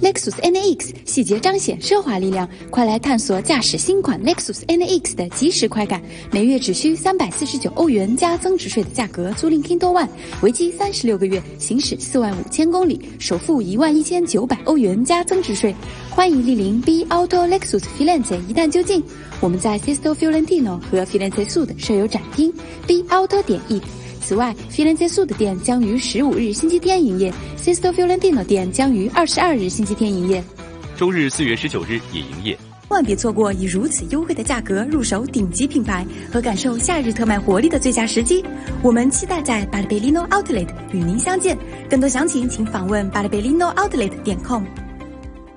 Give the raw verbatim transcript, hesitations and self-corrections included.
Lexus N A X， 细节彰显奢华力量，快来探索驾驶新款 Lexus N A X 的即时快感。每月只需三百四十九欧元加增值税的价格租赁 Kindle One， 为期三十六个月，行驶四万五千公里，首付一万一千九百欧元加增值税。欢迎莅临 B Auto Lexus Firenze 一探究竟。我们在 Sesto Fiorentino 和 Firenze Sud 设有展厅 B Auto 点 E。此外 ，Firenze Sud 店将于十五日星期天营业 ，Sesto Fiorentino 店将于二十二日星期天营业。 周日四月十九日也营业。 万别错过以如此优惠的价格入手顶级品牌和感受夏日特卖活力的最佳时机。我们期待在 Barbellino Outlet 与您相见。更多详情请访问 barbellino outlet 点 com。